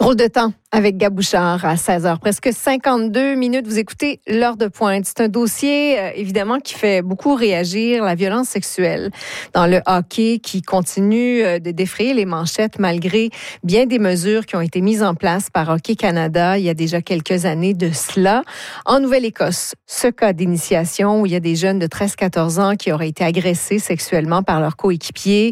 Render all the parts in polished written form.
Drôle de temps avec Gabouchard à 16h. Presque 52 minutes. Vous écoutez l'heure de pointe. C'est un dossier, évidemment, qui fait beaucoup réagir, la violence sexuelle dans le hockey qui continue de défrayer les manchettes malgré bien des mesures qui ont été mises en place par Hockey Canada il y a déjà quelques années de cela. En Nouvelle-Écosse, ce cas d'initiation où il y a des jeunes de 13-14 ans qui auraient été agressés sexuellement par leurs coéquipiers,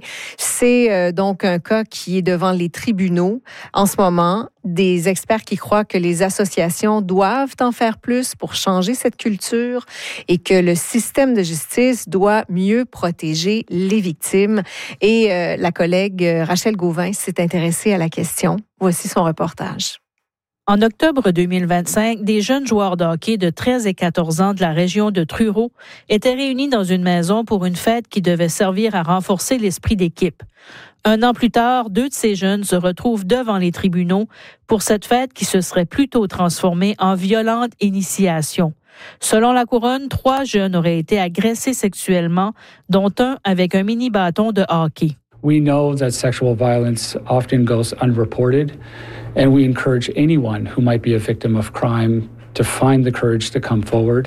c'est donc un cas qui est devant les tribunaux en ce moment. Des experts qui croient que les associations doivent en faire plus pour changer cette culture et que le système de justice doit mieux protéger les victimes. Et la collègue Rachel Gauvin s'est intéressée à la question. Voici son reportage. En octobre 2025, des jeunes joueurs de hockey de 13 et 14 ans de la région de Truro étaient réunis dans une maison pour une fête qui devait servir à renforcer l'esprit d'équipe. Un an plus tard, 2 de ces jeunes se retrouvent devant les tribunaux pour cette fête qui se serait plutôt transformée en violente initiation. Selon la couronne, 3 jeunes auraient été agressés sexuellement, dont un avec un mini-bâton de hockey. We know that sexual violence often goes unreported, and we encourage anyone who might be a victim of crime to find the courage to come forward,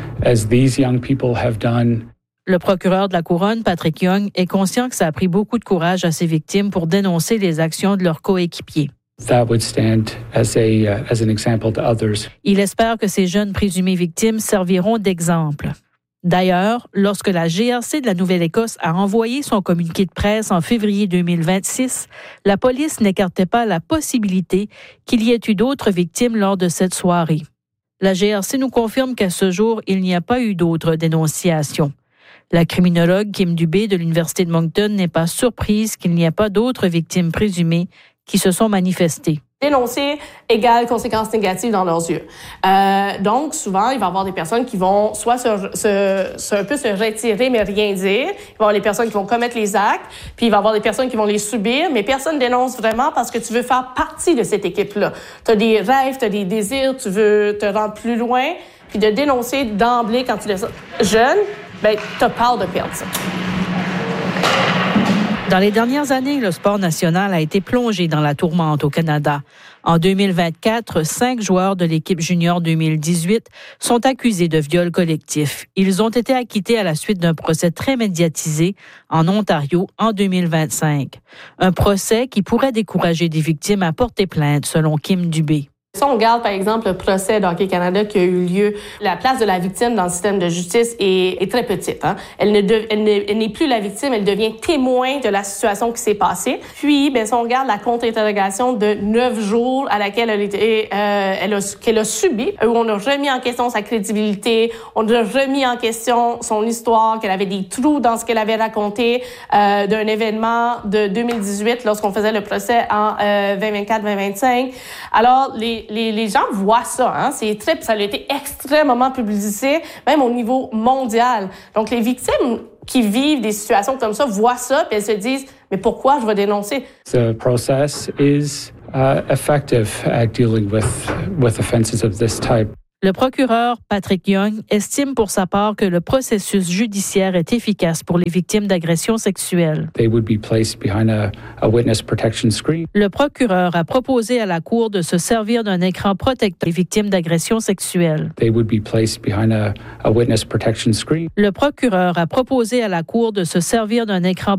as these young people have done. Le procureur de la Couronne, Patrick Young, est conscient que ça a pris beaucoup de courage à ses victimes pour dénoncer les actions de leurs coéquipiers. That would stand as an example to others. Il espère que ces jeunes présumées victimes serviront d'exemple. D'ailleurs, lorsque la GRC de la Nouvelle-Écosse a envoyé son communiqué de presse en février 2026, la police n'écartait pas la possibilité qu'il y ait eu d'autres victimes lors de cette soirée. La GRC nous confirme qu'à ce jour, il n'y a pas eu d'autres dénonciations. La criminologue Kim Dubé de l'Université de Moncton n'est pas surprise qu'il n'y ait pas d'autres victimes présumées qui se sont manifestées. Dénoncer égale conséquences négatives dans leurs yeux. Donc, souvent, il va y avoir des personnes qui vont soit un peu se retirer, mais rien dire. Il va y avoir les personnes qui vont commettre les actes, puis il va y avoir des personnes qui vont les subir, mais personne dénonce vraiment parce que tu veux faire partie de cette équipe-là. Tu as des rêves, tu as des désirs, tu veux te rendre plus loin, puis de dénoncer d'emblée quand tu es jeune, ben, tu as peur de perdre ça. Dans les dernières années, le sport national a été plongé dans la tourmente au Canada. En 2024, 5 joueurs de l'équipe junior 2018 sont accusés de viol collectif. Ils ont été acquittés à la suite d'un procès très médiatisé en Ontario en 2025. Un procès qui pourrait décourager des victimes à porter plainte, selon Kim Dubé. Si on regarde, par exemple, le procès d'Hockey Canada qui a eu lieu, la place de la victime dans le système de justice est très petite. Hein? Elle n'est plus la victime, elle devient témoin de la situation qui s'est passée. Puis, si on regarde la contre-interrogation de 9 jours à laquelle qu'elle a subi, où on a remis en question sa crédibilité, on a remis en question son histoire, qu'elle avait des trous dans ce qu'elle avait raconté d'un événement de 2018 lorsqu'on faisait le procès en 2024-2025. Alors, les gens voient ça, hein? Ça a été extrêmement publicisé, même au niveau mondial. Donc, les victimes qui vivent des situations comme ça voient ça, puis elles se disent, mais pourquoi je vais dénoncer? The process is effective at dealing with offenses of this type. Le procureur Patrick Young estime pour sa part que le processus judiciaire est efficace pour les victimes d'agressions sexuelles. They would be placed behind a witness protection screen. Le procureur a proposé à la Cour de se servir d'un écran protecteur des victimes d'agressions sexuelles. They would be placed behind a witness protection screen. Le procureur a proposé à la Cour de se servir d'un écran